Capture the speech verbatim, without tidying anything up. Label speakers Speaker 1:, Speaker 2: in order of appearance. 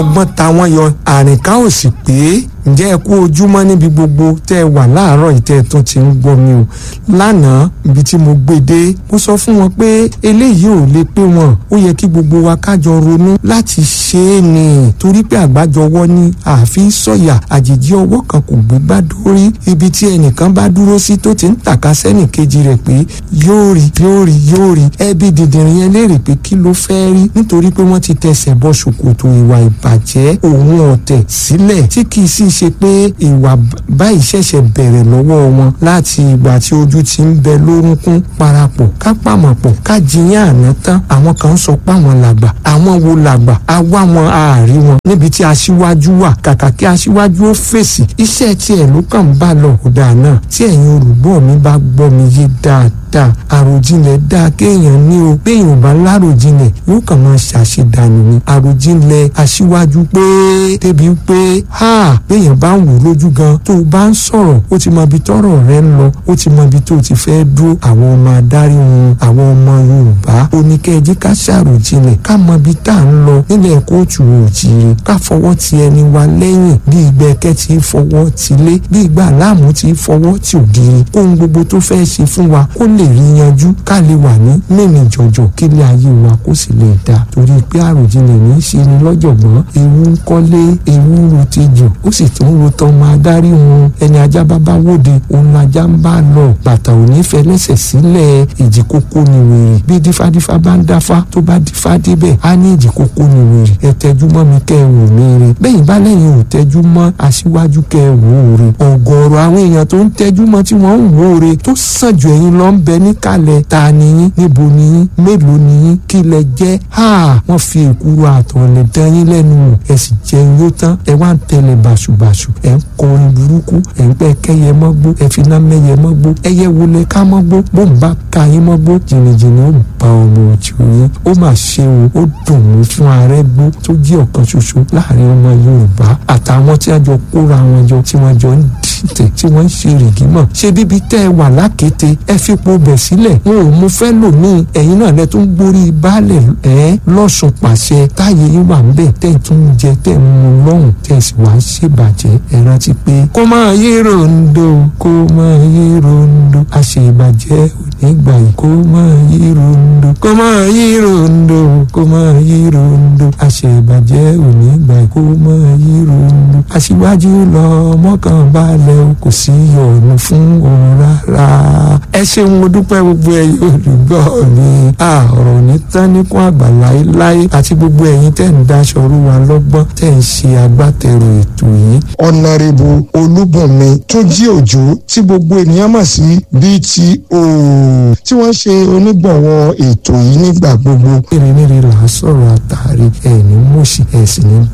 Speaker 1: ọgbọ́n ta wọ́n yọ àrìnká ò sì pé ǹjẹ́ ẹ kú ojúmọ́ níbi gbogbo tẹ́ ẹ wà láàárọ̀ ìtẹ́ tó ti ń gbọ́ mi o. Lánàá ibi tí mo gbé dé mo sọ fún wọn pé eléyìí ò lè pé wọn, ó yẹ kí gbogbo wa kájọ ronú láti ṣe é ní torí pé àgbájọwọ́ ní àfi sọ̀yà àjèjì ọwọ́ kan kò gbé bá dórí. Ibi tí ẹnìkan bá dúró sí tó ti ń tàka sẹ́nì kejì rẹ̀ pé yóò rí yóò rí yóò rí ẹbí dìndìnrín yẹn léèrè pé kí ló fẹ́ rí nítorí pé wọ́n ti tẹsẹ̀ bọ́ ṣòkòtò ìwà ìbàjẹ́ òun ọ̀tẹ̀ sílẹ̀ tí kì í sì ṣe pé ìwà báyìí ṣẹ̀ṣẹ̀ bẹ̀rẹ̀ lọ́wọ́ wọn láti ìgbà tí ojú ti ń bẹ lórúnkún. Parapọ̀ ká pàmọ̀pọ̀ ká jiyàn àná tán. Àwọn kan sọ pé àwọn làgbà, àwọn wo làgbà, a wá wọn àárí wọn níbi tí aṣíwájú wà. Kàkà kí aṣíwájú ó fèsì, iṣẹ́ tiẹ̀ ló kàn ń bá lọ ọ̀dà náà. Tí ẹ̀yin olùgbọ́ mi bá gbọ́ mi yé dáadáa, àròjinlẹ̀ dáa kéèyàn ní o. Béèyàn bá láròjinlẹ̀ yóò kàn máa ṣàṣedànù ni. Àròjinlẹ̀ aṣíwájú pé débi pé ha béèyàn bá ń wò lójú gan tó o bá ń sọ̀rọ̀ ó ti mọ ibi tọ́rọ̀ rẹ ń lọ, ó ti mọ ibi tó o ti fẹ́ dúró. Àwọn ọmọ adarí wọn, àwọn ọmọ Yorùbá oníkẹ́ẹ̀jì ká ṣàròjinlẹ̀ ká mọ ibi tá à ń lọ nílẹ̀ kóòtù òjìrì, ká fọwọ́ ti ẹni wa lẹ́yìn bí ìgbẹ́kẹ́ ti fọwọ́ ti lé, bí ìgbà láàmú ti fọwọ́ ti ògiri. Kóhun gbogbo tó fẹ́ ṣe fún wa kó lè rí yanjú, ká lè wà ní mẹ́rin jọ̀jọ̀ kí ilé ayé wa kó sì lè dá. Torí pé àròjinlẹ̀ ní í ṣe ni lọ́jọ̀gbọ́n. Ewu ń kọ́lé, ewu ro ti jù, ó sì tún ro tọmọ adarí wọn. Ẹni ajá bá bá wòde òun lajá ń bá lọ. Bàtà ò ní fẹ́ lẹ́sẹ̀ sílẹ̀. Ìjì kókó ni wèrè. Bí dífádífá bá ń dáfá tó bá dífá débẹ̀ á ní ìjì kókó ni wèrè. Ẹ tẹjú mọ́ mi kẹ́ ẹ wò mí re. Bẹ́yìn bá lẹ́yìn ò tẹjú mọ́ aṣíwájú kẹ́ ẹ wò ó re. Ọ̀gọ̀ọ̀rọ̀ àwọn èèyàn tó ń tẹjú mọ́ tí wọ́n ń wò ó re tó sàn jù ẹ̀yin lọ ń bẹ níkàlẹ̀. Ta ni yín? Níbo ni yín? Mélòó ni yín? Kí lẹ jẹ́? Ha! Wọ́n fi èkúrò àtọ̀lẹ̀ dán yín lẹ́nu wò. Ẹ sì jẹun yó tán. Ẹ wá ń tẹ̀lé bàṣubàṣu. Ẹ ń kọrin burúkú. Ẹ ń pẹ́ kẹ́yẹ mọ́gbó. Ẹ fi iná mẹ́yẹ mọ́gbó. Ẹyẹ wo lẹ ká mọ́gbó? Bó ń bá ka yín mọ́gbó jìnnìjìnnì ó bá ọmọ òjò yín. Ó mà ṣe o. Ó dùn mí fún Arẹ́gbó tó jí ọ̀kan ṣoṣo láàrin ọmọ Yorùbá àtàwọn tí a jọ kóra wọn jọ tí wọ́n jọ ń dìtẹ̀ tí wọ́n ń ṣe rìgímọ̀. Ṣé bíbí tẹ́ ẹ wà lákété ẹ fipò bẹ̀ sílẹ̀? Wọn ò mú fẹ́ lòmíì. Ẹ̀yin náà lẹ tún gbórí baálẹ̀ ẹ̀ lọ́sùn pàṣẹ táyé yín wà ń bẹ̀ tẹ́ ẹ tún ń jẹ tẹ́ ẹ mú lọ́hùn tẹ́ ẹ sì wá ń ṣèbàjẹ́. Ẹ rántí pé kó máa yí rondo kó máa yí rondo àṣebàjẹ́ onígbà yìí. Kó máa yí rondo kó máa yí rondo kó máa yí rondo àṣebàjẹ́ onígbà yìí. Kó máa yí rondo aṣíwájú lọ mọ́kànbalẹ̀ o, kò sí ọ̀nà fún òun rárá. Ẹ ṣeun mo dúpẹ́ gbogbo ẹ̀yin olùgbọ́ mi. Ọ̀rọ̀ ní tán ní kún àgbà láéláé àti gbogbo ẹ̀yin tẹ́ ń daṣọ rú wa lọ́gbọ́n tẹ́ ń ṣe agbátẹrù ètò yìí. Ọ̀nàrẹ́bù Olúbùnmi Túnjí Òjó tí gbogbo ènìyàn mọ̀ sí B T O tí wọ́n ṣe onígbọ̀wọ́ ètò yìí nígbà gbogbo. Èrè ní rè là á sọ̀rọ̀ àtàrí ẹ̀ ní mọ̀ọ́sì ẹ̀ sì ní